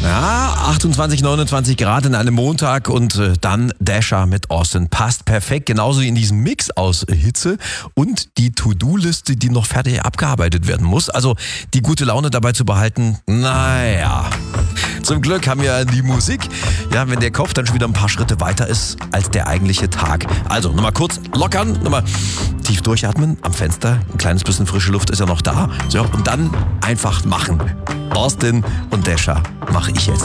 Ja, 28, 29 Grad in einem Montag und dann Dasher mit Austin. Passt perfekt, genauso wie in diesem Mix aus Hitze und die To-Do-Liste, die noch fertig abgearbeitet werden muss. Also die gute Laune dabei zu behalten, naja. Zum Glück haben wir die Musik. Ja, wenn der Kopf dann schon wieder ein paar Schritte weiter ist als der eigentliche Tag. Also nochmal kurz lockern, nochmal tief durchatmen am Fenster. Ein kleines bisschen frische Luft ist ja noch da. So, und dann einfach machen. Austin und Dasher mache ich jetzt.